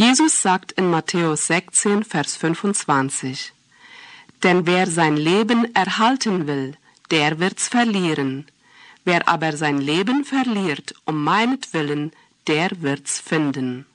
Jesus sagt in Matthäus 16, Vers 25: Denn wer sein Leben erhalten will, der wird's verlieren. Wer aber sein Leben verliert, meinetwillen, der wird's finden.